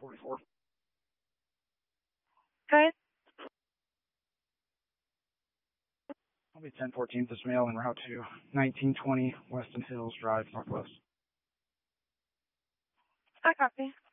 44. Okay. I'll be 1014 this mail en route to 1920 Weston Hills Drive, Northwest. I copy.